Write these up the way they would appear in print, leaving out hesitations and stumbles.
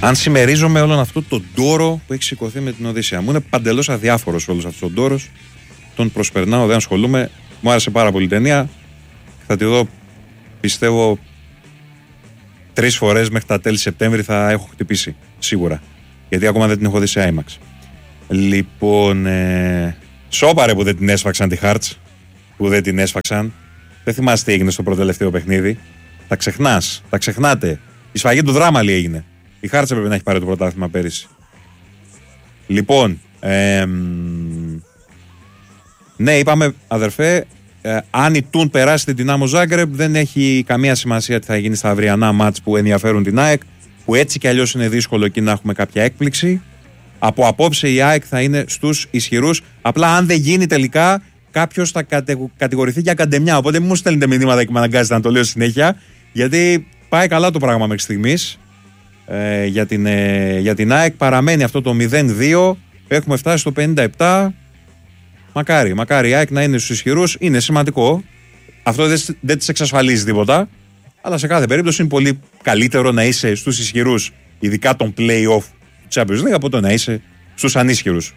αν συμμερίζομαι όλον αυτό τον τόρο που έχει σηκωθεί με την Οδύσσεια. Μου είναι παντελώς αδιάφορος όλος αυτός ο τόρος. Τον προσπερνάω, δεν ασχολούμαι. Μου άρεσε πάρα πολύ η ταινία. Θα τη δω, πιστεύω, 3 φορές μέχρι τα τέλη Σεπτέμβρη θα έχω χτυπήσει. Σίγουρα. Γιατί ακόμα δεν την έχω δει σε IMAX. Λοιπόν, σώπαρε που δεν την έσφαξαν τη Hearts. Που δεν την έσφαξαν. Δεν θυμάσαι τι έγινε στο προτελευταίο παιχνίδι. Τα ξεχνάς. Τα ξεχνάτε. Η σφαγή του Δράμαλη έγινε. Η Hearts έπρεπε να έχει πάρει το πρωτάθλημα πέρυσι. Λοιπόν, ναι, είπαμε, αδερφέ, αν η Τουν περάσει την Δυνάμο Ζάγκρεπ, δεν έχει καμία σημασία τι θα γίνει στα αυριανά μάτς που ενδιαφέρουν την ΑΕΚ, που έτσι κι αλλιώς είναι δύσκολο εκεί να έχουμε κάποια έκπληξη. Από απόψε η ΑΕΚ θα είναι στους ισχυρούς. Απλά αν δεν γίνει τελικά, κάποιος θα κατηγορηθεί για ακαντεμιά. Οπότε μην μου στέλνετε μηνύματα και με αναγκάζετε να το λέω συνέχεια, γιατί πάει καλά το πράγμα μέχρι στιγμής. Για την ΑΕΚ παραμένει αυτό το 0-2. Έχουμε φτάσει στο 57. Μακάρι η ΑΕΚ να είναι στους ισχυρούς. Είναι σημαντικό. Αυτό δεν της εξασφαλίζει τίποτα. Αλλά σε κάθε περίπτωση είναι πολύ καλύτερο να είσαι στους ισχυρούς, ειδικά τον play-off του Champions League, από το να είσαι στους ανίσχυρους.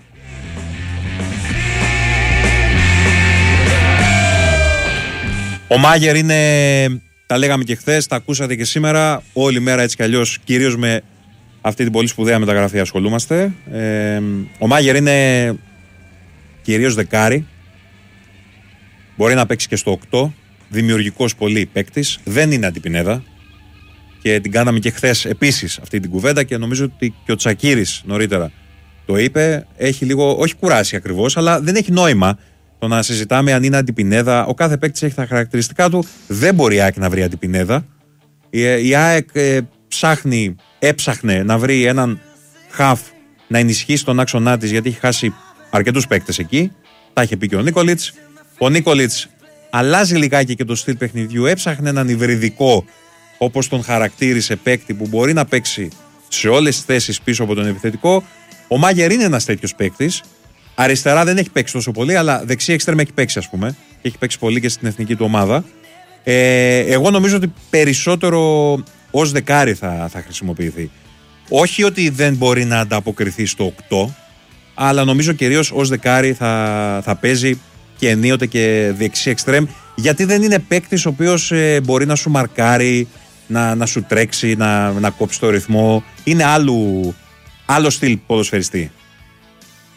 Ο Μάγερ είναι, τα λέγαμε και χθες, τα ακούσατε και σήμερα, όλη μέρα έτσι κι αλλιώς, κυρίως με αυτή την πολύ σπουδαία μεταγραφή ασχολούμαστε. Ο Μάγερ είναι κυρίως δεκάρι, μπορεί να παίξει και στο 8, δημιουργικός πολύ παίκτης, δεν είναι Αντιπινέδα και την κάναμε και χθες επίσης αυτή την κουβέντα και νομίζω ότι και ο Τσακίρης νωρίτερα το είπε, έχει λίγο, όχι κουράσει ακριβώς, αλλά δεν έχει νόημα το να συζητάμε αν είναι Αντιπινέδα. Ο κάθε παίκτης έχει τα χαρακτηριστικά του, δεν μπορεί η ΑΕΚ να βρει Αντιπινέδα. Η ΑΕΚ έψαχνε να βρει έναν χαφ να ενισχύσει τον άξονά της, γιατί έχει χάσει αρκετούς παίκτες εκεί. Τα είχε πει και ο Νίκολιτς. Ο Νίκολιτς αλλάζει λιγάκι και το στυλ παιχνιδιού. Έψαχνε έναν υβριδικό, όπως τον χαρακτήρισε, παίκτη που μπορεί να παίξει σε όλες τις θέσεις πίσω από τον επιθετικό. Ο Μάγερ είναι ένας τέτοιος παίκτης. Αριστερά δεν έχει παίξει τόσο πολύ, αλλά δεξί εξτρέμ έχει παίξει, ας πούμε. Και έχει παίξει πολύ και στην εθνική του ομάδα. Εγώ νομίζω ότι περισσότερο ως δεκάρι θα χρησιμοποιηθεί. Όχι ότι δεν μπορεί να ανταποκριθεί στο 8, αλλά νομίζω κυρίως ως δεκάρι θα παίζει και ενίοτε και δεξί εξτρέμ, γιατί δεν είναι παίκτης ο οποίος μπορεί να σου μαρκάρει, να σου τρέξει, να κόψει το ρυθμό. Είναι άλλο στυλ ποδοσφαιριστή.